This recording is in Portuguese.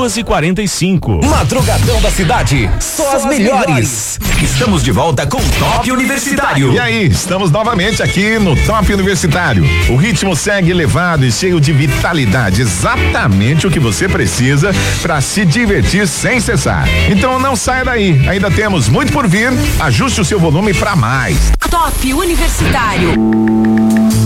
2h45. Madrugadão da cidade, só as melhores. Estamos de volta com Top Universitário. E aí, estamos novamente aqui no Top Universitário. O ritmo segue elevado e cheio de vitalidade, exatamente o que você precisa para se divertir sem cessar. Então não saia daí, ainda temos muito por vir. Ajuste o seu volume para mais. Top Universitário.